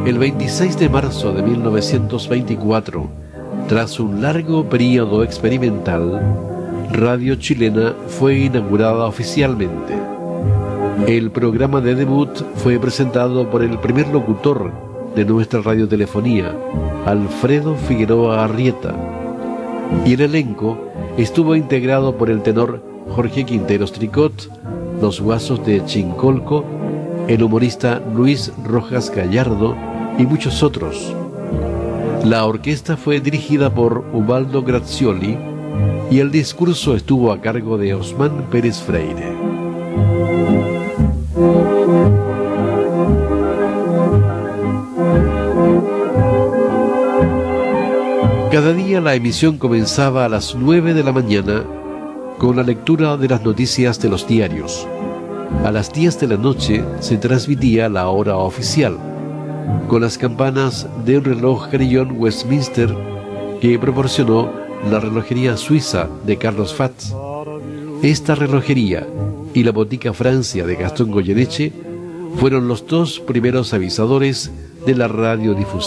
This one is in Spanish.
El 26 de marzo de 1924, tras un largo periodo experimental, Radio Chilena fue inaugurada oficialmente. El programa de debut fue presentado por el primer locutor de nuestra radiotelefonía, Alfredo Figueroa Arrieta, y el elenco estuvo integrado por el tenor Jorge Quinteros Tricot, los guasos de Chincolco, el humorista Luis Rojas Gallardo y muchos otros. La orquesta fue dirigida por Ubaldo Grazioli y el discurso estuvo a cargo de Osmán Pérez Freire. Cada día la emisión comenzaba a las 9 de la mañana con la lectura de las noticias de los diarios. A las 10 de la noche se transmitía la hora oficial, con las campanas de un reloj Carillon Westminster que proporcionó la relojería suiza de Carlos Fatz. Esta relojería y la botica Francia de Gastón Goyeneche fueron los dos primeros avisadores de la radiodifusión.